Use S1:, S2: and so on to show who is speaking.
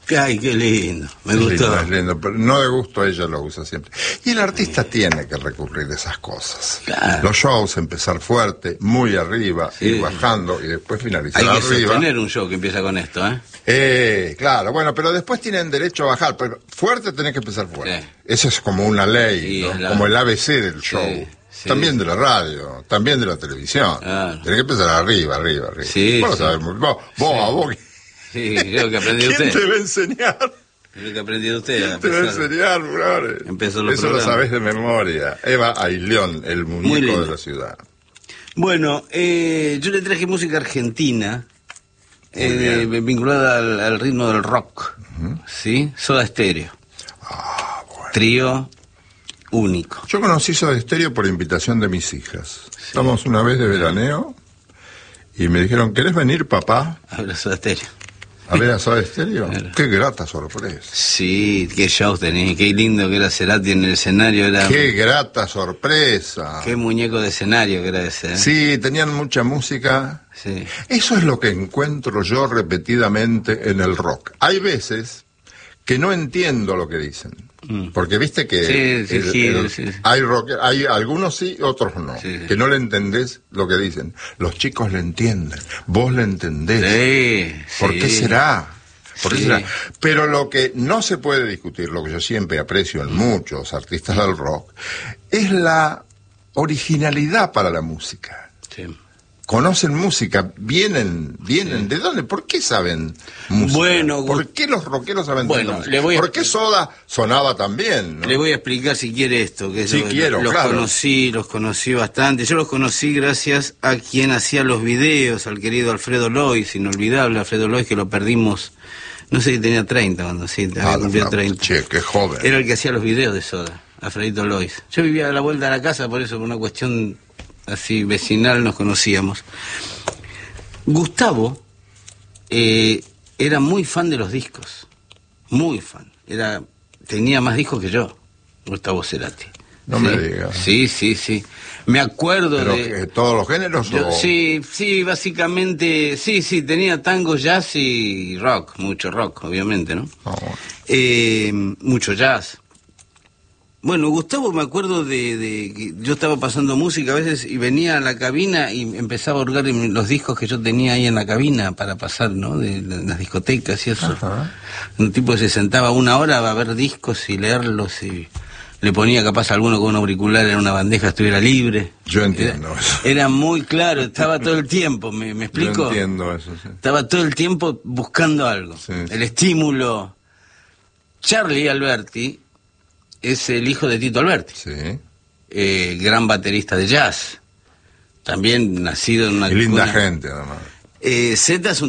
S1: Ay, qué lindo, me gustó.
S2: Es lindo, pero no de gusto, ella lo usa siempre. Y el artista tiene que recurrir a esas cosas.
S1: Claro.
S2: Los shows, empezar fuerte, muy arriba,
S1: Sí.
S2: ir bajando y después finalizar
S1: Hay que
S2: arriba.
S1: sostener un show que empieza con esto, ¿eh?
S2: Claro, bueno, pero después tienen derecho a bajar, pero fuerte tenés que empezar fuerte.
S1: Sí.
S2: Eso es como una ley,
S1: Sí,
S2: ¿no?
S1: es la-
S2: Como el ABC del show.
S1: sí.
S2: También de la radio, también de la televisión.
S1: Claro.
S2: Tenés que empezar arriba.
S1: Sí,
S2: Vos lo
S1: sí.
S2: sabés, a vos.
S1: Sí, creo que aprendí de
S2: ¿Quién
S1: usted.
S2: te va a enseñar?
S1: Creo que aprendí de usted.
S2: ¿Quién te va a enseñar, brother?
S1: Empezó los
S2: Eso lo
S1: programas.
S2: sabés de memoria. Eva Ayllón, el
S1: Muy
S2: muñeco
S1: lindo.
S2: de la ciudad.
S1: Bueno, yo le traje música argentina,
S2: Muy
S1: vinculada al ritmo del rock, ¿sí? Soda Stereo.
S2: Bueno.
S1: Trío único.
S2: Yo conocí Soda Stereo por invitación de mis hijas. Estamos una vez de veraneo y me dijeron, ¿querés venir, papá,
S1: Habla Soda Stereo.
S2: a ver a Soda Stereo?
S1: Claro.
S2: Qué grata sorpresa.
S1: Sí, qué shows tenía, qué lindo que era Cerati en el escenario, era
S2: Qué grata sorpresa.
S1: qué muñeco de escenario que era ese, ¿eh?
S2: Sí, tenían mucha música.
S1: Sí.
S2: Eso es lo que encuentro yo repetidamente en el rock. Hay veces que no entiendo lo que dicen. Porque viste que
S1: Sí, sí.
S2: hay rock, hay algunos sí, otros no.
S1: Sí.
S2: Que no le entendés lo que dicen. Los chicos le entienden, vos le entendés.
S1: Sí,
S2: ¿Por
S1: sí.
S2: qué será? ¿Por qué
S1: Sí.
S2: será? Pero lo que no se puede discutir, lo que yo siempre aprecio en muchos artistas del rock, es la originalidad para la música.
S1: Sí.
S2: Conocen música, vienen, ¿de dónde? ¿Por qué saben música?
S1: Bueno,
S2: ¿por qué los rockeros saben
S1: bueno,
S2: tanta música?
S1: le voy a-
S2: ¿Por qué Soda sonaba tan bien, no?
S1: Le voy a explicar si quiere esto, que
S2: Sí, quiero, claro.
S1: los conocí bastante. Yo los conocí gracias a quien hacía los videos, al querido Alfredo Lois, inolvidable Alfredo Lois, que lo perdimos, no sé si tenía 30 cuando sí, había cumplido 30.
S2: Che, qué joven.
S1: Era el que hacía los videos de Soda, Alfredito Lois. Yo vivía a la vuelta de la casa, por eso por una cuestión así vecinal nos conocíamos. Gustavo era muy fan de los discos, muy fan. Tenía más discos que yo, Gustavo Cerati.
S2: No
S1: ¿Sí?
S2: me digas.
S1: Sí. Me acuerdo
S2: ¿Pero
S1: de...
S2: que todos los géneros o...?
S1: Sí, básicamente, sí, tenía tango, jazz y rock, mucho rock, obviamente, ¿no?
S2: No, bueno.
S1: Mucho jazz. Bueno, Gustavo, me acuerdo de que yo estaba pasando música a veces y venía a la cabina y empezaba a hurgar en los discos que yo tenía ahí en la cabina para pasar, ¿no? De las discotecas y eso.
S2: Ajá.
S1: Un tipo que se sentaba una hora a ver discos y leerlos y le ponía capaz a alguno con un auricular en una bandeja estuviera libre.
S2: Yo entiendo eso.
S1: Era muy claro, estaba todo el tiempo, ¿me explico?
S2: Yo entiendo eso, sí.
S1: Estaba todo el tiempo buscando algo.
S2: Sí.
S1: El estímulo. Charlie Alberti es el hijo de Tito Alberti,
S2: Sí.
S1: gran baterista de jazz. También nacido en una...
S2: Y linda gente, además.
S1: Zeta es